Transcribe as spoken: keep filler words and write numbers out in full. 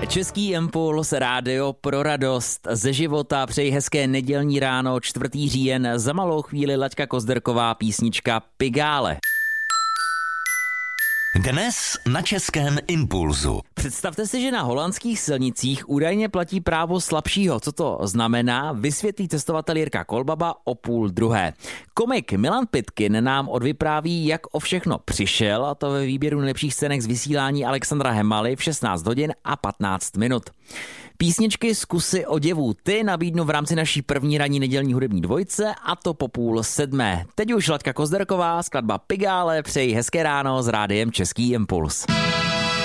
Český impuls, rádio pro radost ze života. Přeji hezké nedělní ráno, čtvrtý říjen. Za malou chvíli Laďka Kozderková, písnička Pigále. Dnes na Českém impulzu. Představte si, že na holandských silnicích údajně platí právo slabšího. Co to znamená, vysvětlí cestovatel Jirka Kolbaba o půl druhé. Komik Milan Pitkin nám odvypráví, jak o všechno přišel, a to ve výběru nejlepších scének z vysílání Alexandra Hemaly v šestnáct hodin a patnáct minut. Písničky z kusy oděvů ty nabídnu v rámci naší první ranní nedělní hudební dvojce, a to po půl sedmé. Teď už Laďka Kozderková, skladba Pigále, přeji hezké ráno s rádiem Český impuls.